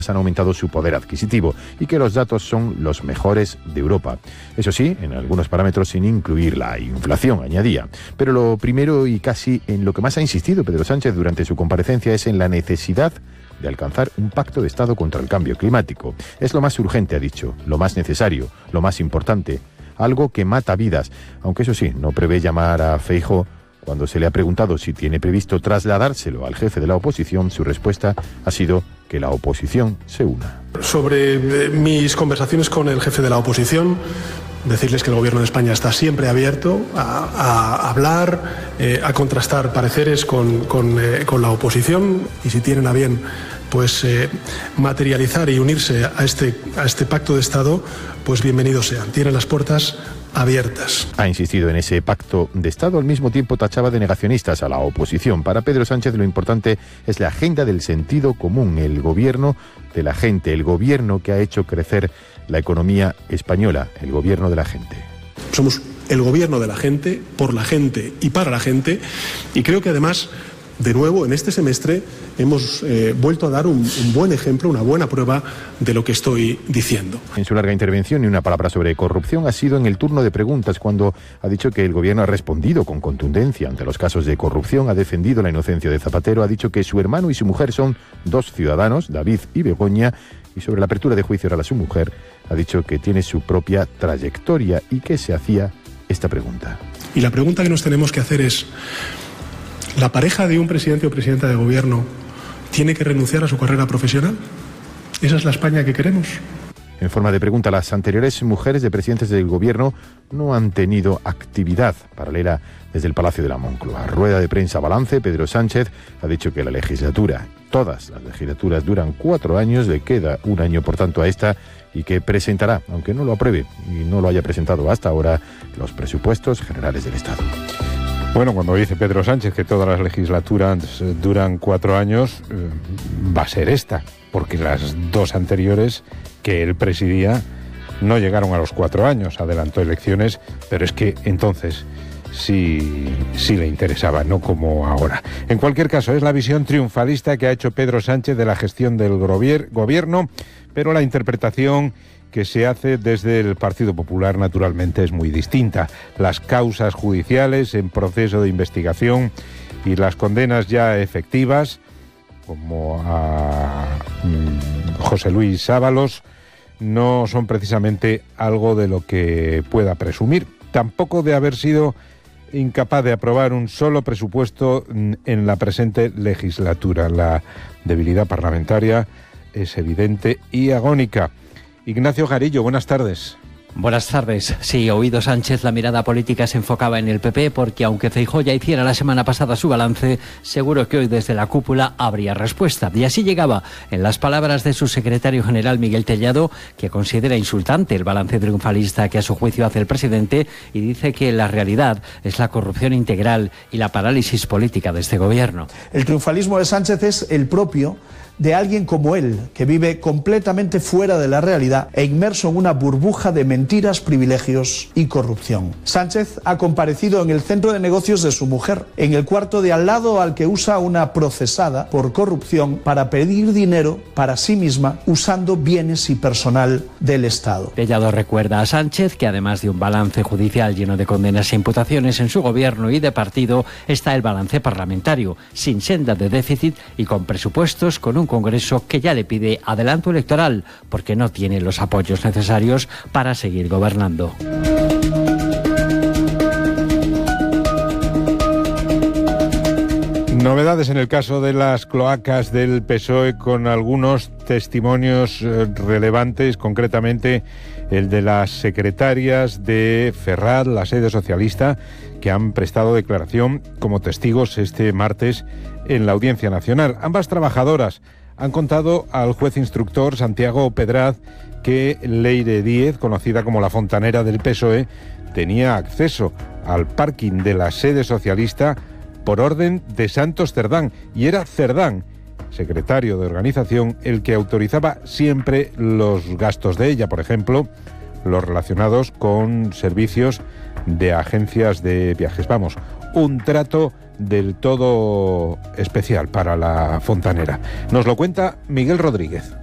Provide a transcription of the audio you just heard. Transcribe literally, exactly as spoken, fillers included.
han aumentado su poder adquisitivo y que los datos son los mejores de Europa. Eso sí, en algunos parámetros sin incluir la inflación, añadía. Pero lo primero y casi en lo que más ha insistido Pedro Sánchez durante su comparecencia es en la necesidad de alcanzar un pacto de Estado contra el cambio climático. Es lo más urgente, ha dicho, lo más necesario, lo más importante, algo que mata vidas, aunque eso sí, no prevé llamar a Feijóo. Cuando se le ha preguntado si tiene previsto trasladárselo al jefe de la oposición, su respuesta ha sido que la oposición se una. Sobre eh, mis conversaciones con el jefe de la oposición, decirles que el Gobierno de España está siempre abierto a, a hablar, eh, a contrastar pareceres con, con, eh, con la oposición, y si tienen a bien pues eh, materializar y unirse a este, a este pacto de Estado, pues bienvenidos sean. Tienen las puertas abiertas. Ha insistido en ese pacto de Estado, al mismo tiempo tachaba de negacionistas a la oposición. Para Pedro Sánchez lo importante es la agenda del sentido común, el gobierno de la gente, el gobierno que ha hecho crecer la economía española, el gobierno de la gente. Somos el gobierno de la gente, por la gente y para la gente, y creo que además, de nuevo, en este semestre hemos eh, vuelto a dar un, un buen ejemplo, una buena prueba de lo que estoy diciendo. En su larga intervención, ni una palabra sobre corrupción ha sido en el turno de preguntas, cuando ha dicho que el gobierno ha respondido con contundencia ante los casos de corrupción, ha defendido la inocencia de Zapatero, ha dicho que su hermano y su mujer son dos ciudadanos, David y Begoña, y sobre la apertura de juicio a su mujer, ha dicho que tiene su propia trayectoria y que se hacía esta pregunta. Y la pregunta que nos tenemos que hacer es: ¿la pareja de un presidente o presidenta de gobierno tiene que renunciar a su carrera profesional? ¿Esa es la España que queremos? En forma de pregunta, las anteriores mujeres de presidentes del gobierno no han tenido actividad paralela desde el Palacio de la Moncloa. Rueda de prensa balance, Pedro Sánchez ha dicho que la legislatura, todas las legislaturas duran cuatro años, le queda un año por tanto a esta, y que presentará, aunque no lo apruebe y no lo haya presentado hasta ahora, los presupuestos generales del Estado. Bueno, cuando dice Pedro Sánchez que todas las legislaturas duran cuatro años, eh, va a ser esta, porque las dos anteriores que él presidía no llegaron a los cuatro años, adelantó elecciones, pero es que entonces sí, sí le interesaba, no como ahora. En cualquier caso, es la visión triunfalista que ha hecho Pedro Sánchez de la gestión del gobierno, pero la interpretación que se hace desde el Partido Popular naturalmente es muy distinta. Las causas judiciales en proceso de investigación y las condenas ya efectivas, como a mm, José Luis Ábalos, no son precisamente algo de lo que pueda presumir. Tampoco de haber sido incapaz de aprobar un solo presupuesto en la presente legislatura. La debilidad parlamentaria es evidente y agónica. Ignacio Jarillo, buenas tardes. Buenas tardes. Sí, oído Sánchez, la mirada política se enfocaba en el P P, porque aunque Feijóo ya hiciera la semana pasada su balance, seguro que hoy desde la cúpula habría respuesta. Y así llegaba en las palabras de su secretario general Miguel Tellado, que considera insultante el balance triunfalista que a su juicio hace el presidente, y dice que la realidad es la corrupción integral y la parálisis política de este gobierno. El triunfalismo de Sánchez es el propio de alguien como él, que vive completamente fuera de la realidad e inmerso en una burbuja de mentiras, privilegios y corrupción. Sánchez ha comparecido en el centro de negocios de su mujer, en el cuarto de al lado al que usa una procesada por corrupción para pedir dinero para sí misma usando bienes y personal del Estado. Tellado recuerda a Sánchez que además de un balance judicial lleno de condenas e imputaciones en su gobierno y de partido, está el balance parlamentario, sin senda de déficit y con presupuestos con un Congreso que ya le pide adelanto electoral porque no tiene los apoyos necesarios para seguir gobernando. Novedades en el caso de las cloacas del P S O E, con algunos testimonios relevantes, concretamente el de las secretarias de Ferraz, la sede socialista, que han prestado declaración como testigos este martes en la Audiencia Nacional. Ambas trabajadoras han contado al juez instructor Santiago Pedraz que Leire Díez, conocida como la fontanera del P S O E, tenía acceso al parking de la sede socialista por orden de Santos Cerdán, y era Cerdán, secretario de organización, el que autorizaba siempre los gastos de ella, por ejemplo, los relacionados con servicios de agencias de viajes. Vamos, un trato del todo especial para la fontanera. Nos lo cuenta Miguel Rodríguez.